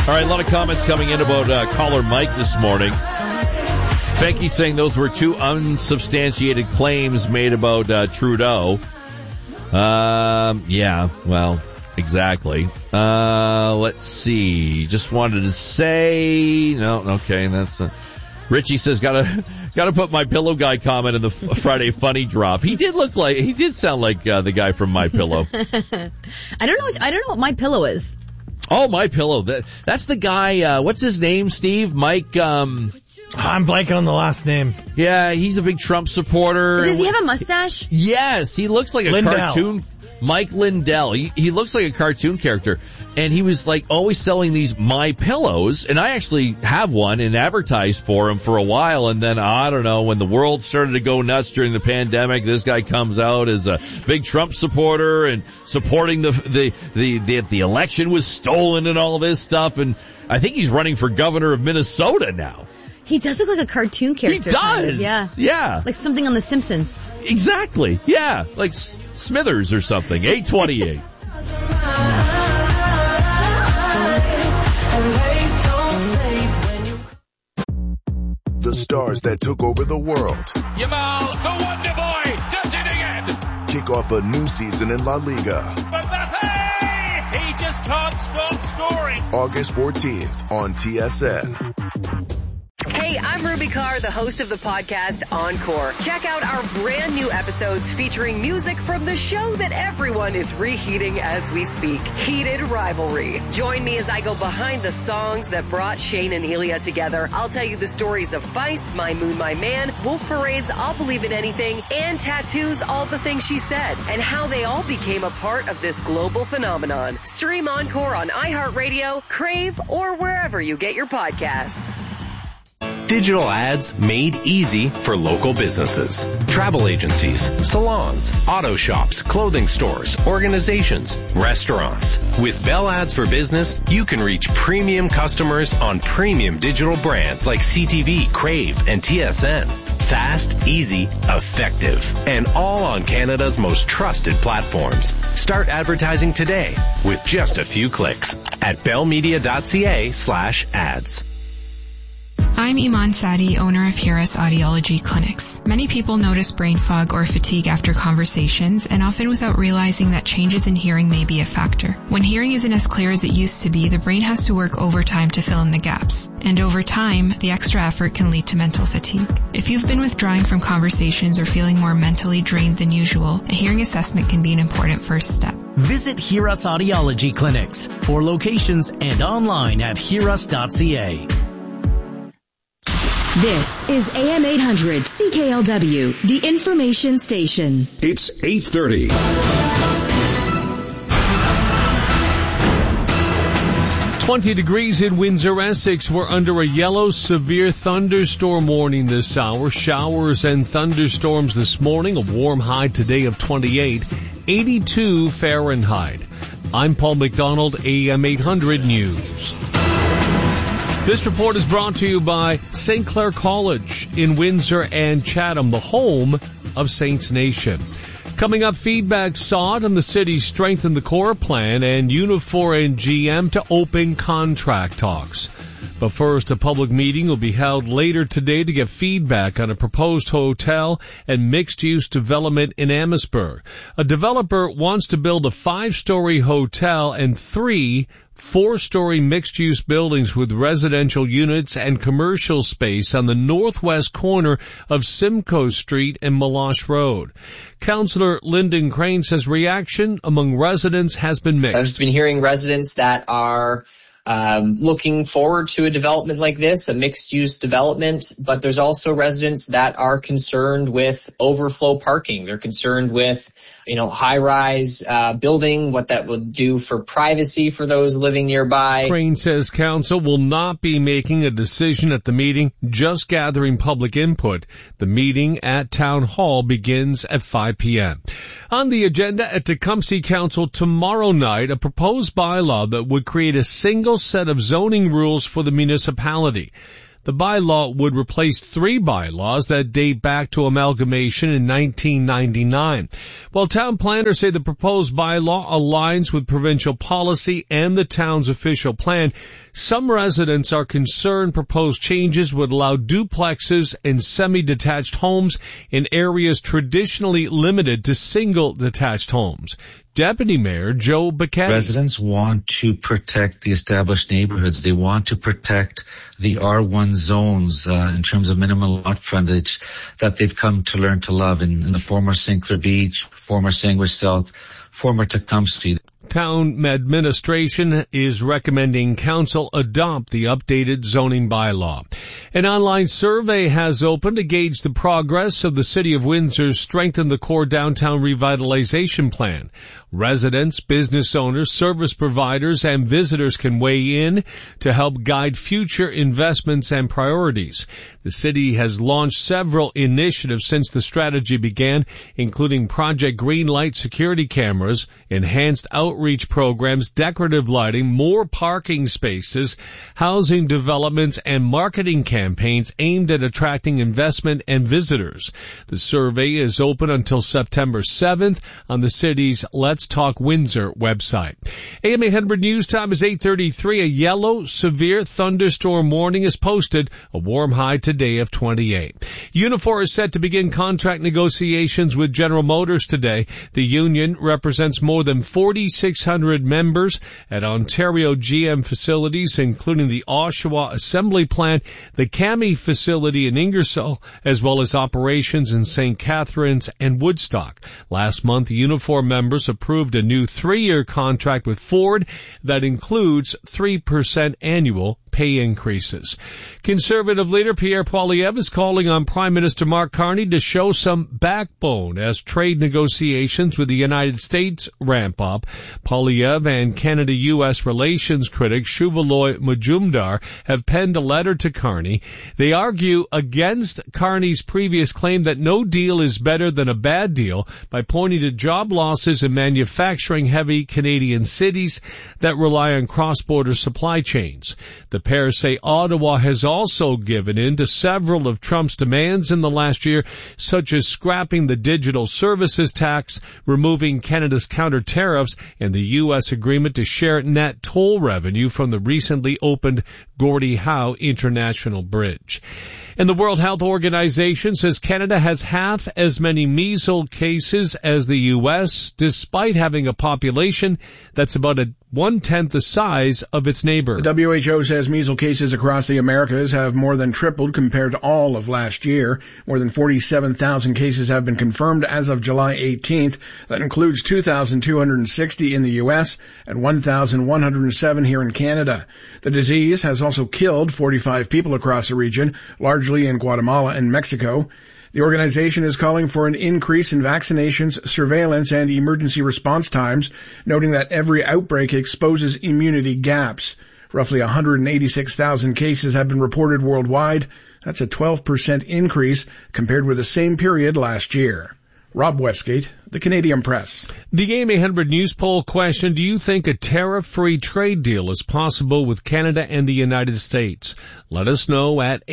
All right, a lot of comments coming in about caller Mike this morning. Becky saying those were two unsubstantiated claims made about Trudeau. Yeah, well, exactly. Let's see. Just wanted to say, no, okay, that's Richie says, gotta put My Pillow guy comment in the Friday funny drop. He did sound like the guy from My Pillow. I don't know what My Pillow is. Oh, My Pillow. That's the guy, what's his name, Steve? Mike, I'm blanking on the last name. Yeah, he's a big Trump supporter. Does he have a mustache? Yes, he looks like a Lindell. cartoon. Mike Lindell. He looks like a cartoon character. And he was like always selling these My Pillows. And I actually have one and advertised for him for a while. And then, I don't know, when the world started to go nuts during the pandemic, this guy comes out as a big Trump supporter and supporting the election was stolen and all this stuff. And I think he's running for governor of Minnesota now. He does look like a cartoon character. He does. Kind of, yeah. Yeah. Like something on The Simpsons. Exactly. Yeah. Like Smithers or something. 828. The stars that took over the world. Yamal, the Wonder Boy, does it again. Kick off a new season in La Liga. Mbappe, he just can't stop scoring. August 14th on TSN. Hey, I'm Ruby Carr, the host of the podcast Encore. Check out our brand new episodes featuring music from the show that everyone is reheating as we speak, Heated Rivalry. Join me as I go behind the songs that brought Shane and Ilya together. I'll tell you the stories of Feist, My Moon, My Man, Wolf Parade's I'll Believe in Anything, and Tattoo's All the Things She Said, and how they all became a part of this global phenomenon. Stream Encore on iHeartRadio, Crave, or wherever you get your podcasts. Digital ads made easy for local businesses. Travel agencies, salons, auto shops, clothing stores, organizations, restaurants. With Bell Ads for Business, you can reach premium customers on premium digital brands like CTV, Crave, and TSN. Fast, easy, effective, and all on Canada's most trusted platforms. Start advertising today with just a few clicks at bellmedia.ca/ads. I'm Iman Sadi, owner of Hiras Audiology Clinics. Many people notice brain fog or fatigue after conversations, and often without realizing that changes in hearing may be a factor. When hearing isn't as clear as it used to be, the brain has to work overtime to fill in the gaps. And over time, the extra effort can lead to mental fatigue. If you've been withdrawing from conversations or feeling more mentally drained than usual, a hearing assessment can be an important first step. Visit Hiras Audiology Clinics for locations and online at hiras.ca. This is AM 800 CKLW, the information station. It's 8:30. degrees in Windsor, Essex. We're under a yellow severe thunderstorm warning this hour. Showers and thunderstorms this morning. A warm high today of 28, 82 Fahrenheit. I'm Paul McDonald, AM 800 News. This report is brought to you by St. Clair College in Windsor and Chatham, the home of Saints Nation. Coming up, feedback sought on the city's Strengthen the Core plan and Unifor and GM to open contract talks. But first, a public meeting will be held later today to get feedback on a proposed hotel and mixed-use development in Amherstburg. A developer wants to build a 5-story hotel and 3 4-story mixed-use buildings with residential units and commercial space on the northwest corner of Simcoe Street and Meloche Road. Councillor Lyndon Crane says reaction among residents has been mixed. I've been hearing residents that are looking forward to a development like this, a mixed-use development, but there's also residents that are concerned with overflow parking. They're concerned with, high-rise building, what that would do for privacy for those living nearby. Crane says council will not be making a decision at the meeting, just gathering public input. The meeting at Town Hall begins at 5 p.m. On the agenda at Tecumseh Council tomorrow night, a proposed bylaw that would create a single set of zoning rules for the municipality. The bylaw would replace 3 bylaws that date back to amalgamation in 1999. While town planners say the proposed bylaw aligns with provincial policy and the town's official plan, some residents are concerned proposed changes would allow duplexes and semi-detached homes in areas traditionally limited to single detached homes. Deputy Mayor Joe Bacchetti. Residents want to protect the established neighborhoods. They want to protect the R1 zones in terms of minimum lot frontage that they've come to learn to love in the former St. Clair Beach, former Sandwich South, former Tecumseh. Town administration is recommending council adopt the updated zoning bylaw. An online survey has opened to gauge the progress of the City of Windsor's Strengthen the Core Downtown Revitalization Plan. Residents, business owners, service providers, and visitors can weigh in to help guide future investments and priorities. The city has launched several initiatives since the strategy began, including Project Greenlight security cameras, enhanced outreach programs, decorative lighting, more parking spaces, housing developments, and marketing campaigns aimed at attracting investment and visitors. The survey is open until September 7th on the city's Let's Talk Windsor website. AM 800 News Time is 8:33. A yellow, severe thunderstorm warning is posted. A warm high today of 28. Unifor is set to begin contract negotiations with General Motors today. The union represents more than 4,600 members at Ontario GM facilities, including the Oshawa Assembly Plant, the Kami facility in Ingersoll, as well as operations in St. Catharines and Woodstock. Last month, Unifor members approved a new 3-year contract with Ford that includes 3% annual pay increases. Conservative leader Pierre Poilievre is calling on Prime Minister Mark Carney to show some backbone as trade negotiations with the United States ramp up. Poilievre and Canada-U.S. relations critic Shuvaloy Majumdar have penned a letter to Carney. They argue against Carney's previous claim that no deal is better than a bad deal by pointing to job losses in manufacturing-heavy Canadian cities that rely on cross-border supply chains. The pair say Ottawa has also given in to several of Trump's demands in the last year, such as scrapping the digital services tax, removing Canada's counter tariffs, and the U.S. agreement to share net toll revenue from the recently opened Gordie Howe International Bridge. And the World Health Organization says Canada has half as many measles cases as the U.S., despite having a population that's about 1/10 the size of its neighbor. The WHO says measles cases across the Americas have more than tripled compared to all of last year. More than 47,000 cases have been confirmed as of July 18th. That includes 2,260 in the U.S. and 1,107 here in Canada. The disease has also killed 45 people across the region, largely in Guatemala and Mexico. The organization is calling for an increase in vaccinations, surveillance, and emergency response times, noting that every outbreak exposes immunity gaps. Roughly 186,000 cases have been reported worldwide. That's a 12% increase compared with the same period last year. Rob Westgate, the Canadian Press. The AM 800 News poll question, do you think a tariff-free trade deal is possible with Canada and the United States? Let us know at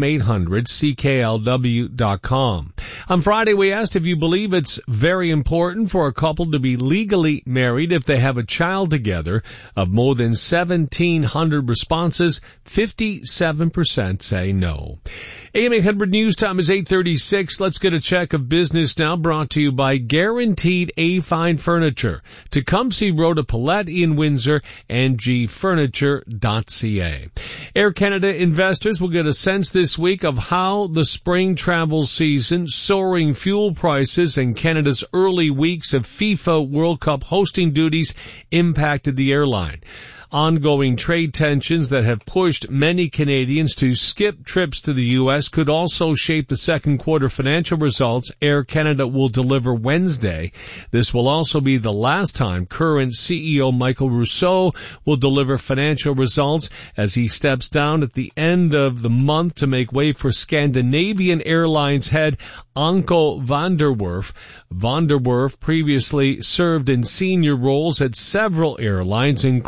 am800CKLW.com. On Friday, we asked if you believe it's very important for a couple to be legally married if they have a child together. Of more than 1,700 responses, 57% say no. AM 800 News Time is 8:36. Let's get a check of business now, brought to you by Guaranteed A-Fine Furniture, Tecumseh Road at Paulette in Windsor, and gfurniture.ca. Air Canada investors will get a sense this week of how the spring travel season, soaring fuel prices, and Canada's early weeks of FIFA World Cup hosting duties impacted the airline. Ongoing trade tensions that have pushed many Canadians to skip trips to the U.S. could also shape the second quarter financial results Air Canada will deliver Wednesday. This will also be the last time current CEO Michael Rousseau will deliver financial results as he steps down at the end of the month to make way for Scandinavian Airlines head Anko van der Werf. Van der Werf previously served in senior roles at several airlines, including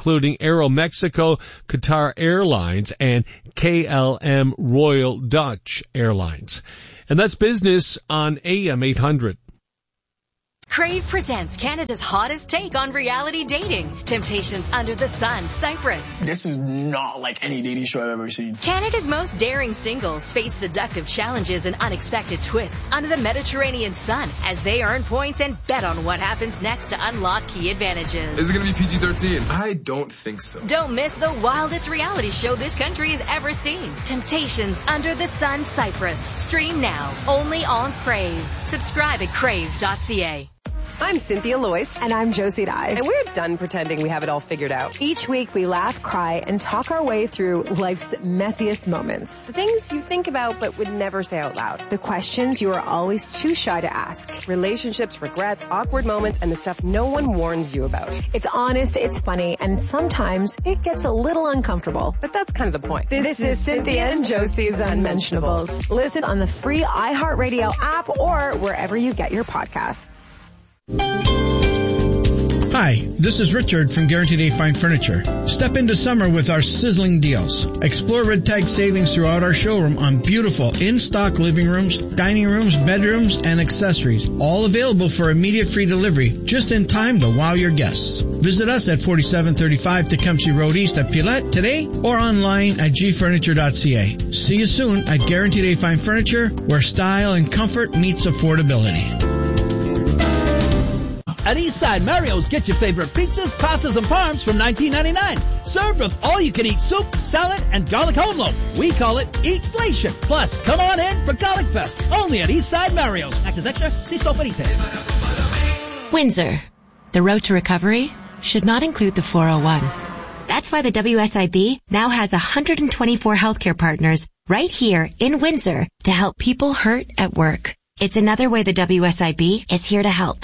Aeromexico, Qatar Airlines, and KLM Royal Dutch Airlines. And that's business on AM 800. Crave presents Canada's hottest take on reality dating. Temptations Under the Sun, Cyprus. This is not like any dating show I've ever seen. Canada's most daring singles face seductive challenges and unexpected twists under the Mediterranean sun as they earn points and bet on what happens next to unlock key advantages. Is it going to be PG-13? I don't think so. Don't miss the wildest reality show this country has ever seen. Temptations Under the Sun, Cyprus. Stream now, only on Crave. Subscribe at crave.ca. I'm Cynthia Loyce. And I'm Josie Dye. And we're done pretending we have it all figured out. Each week we laugh, cry, and talk our way through life's messiest moments. The things you think about but would never say out loud. The questions you are always too shy to ask. Relationships, regrets, awkward moments, and the stuff no one warns you about. It's honest, it's funny, and sometimes it gets a little uncomfortable. But that's kind of the point. This is Cynthia and Josie's Unmentionables. Listen on the free iHeartRadio app or wherever you get your podcasts. Hi, this is Richard from Guaranteed A Fine Furniture. Step into summer with our sizzling deals. Explore Red Tag savings throughout our showroom on beautiful in-stock living rooms, dining rooms, bedrooms, and accessories. All available for immediate free delivery, just in time to wow your guests. Visit us at 4735 Tecumseh Road East at Pilette today or online at gfurniture.ca. See you soon at Guaranteed A Fine Furniture, where style and comfort meets affordability. At Eastside Mario's, get your favorite pizzas, pastas, and parms from $19.99. Served with all-you-can-eat soup, salad, and garlic home loaf. We call it Eatflation. Plus, come on in for Garlic Fest, only at Eastside Mario's. Access extra, see store for details. Windsor. The road to recovery should not include the 401. That's why the WSIB now has 124 healthcare partners right here in Windsor to help people hurt at work. It's another way the WSIB is here to help.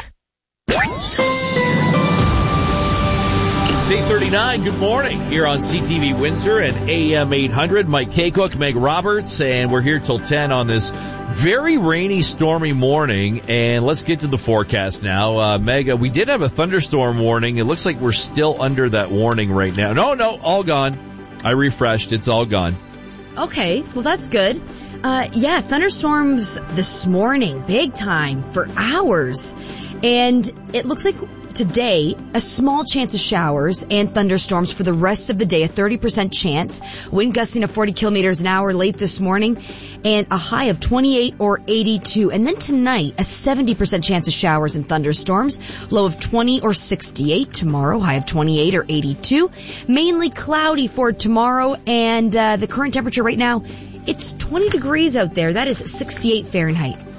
It's 8:39. Good morning here on CTV Windsor and AM 800. Mike Kaycook, Meg Roberts, and we're here till 10 on this very rainy, stormy morning. And let's get to the forecast now. Meg, we did have a thunderstorm warning. It looks like we're still under that warning right now. No, all gone. I refreshed. It's all gone. Okay, well that's good. Yeah, thunderstorms this morning, big time, for hours. And it looks like today, a small chance of showers and thunderstorms for the rest of the day, a 30% chance. Wind gusting to 40 kilometers an hour late this morning, and a high of 28 or 82. And then tonight, a 70% chance of showers and thunderstorms, low of 20 or 68. Tomorrow, high of 28 or 82. Mainly cloudy for tomorrow, and the current temperature right now, it's 20 degrees out there. That is 68 Fahrenheit.